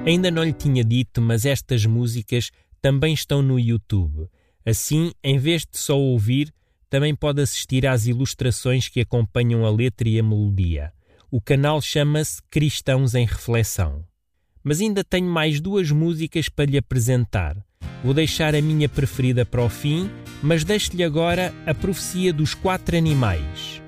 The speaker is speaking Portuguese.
Ainda não lhe tinha dito, mas estas músicas também estão no YouTube. Assim, em vez de só ouvir, também pode assistir às ilustrações que acompanham a letra e a melodia. O canal chama-se Cristãos em Reflexão. Mas ainda tenho mais 2 músicas para lhe apresentar. Vou deixar a minha preferida para o fim, mas deixo-lhe agora a profecia dos 4 animais.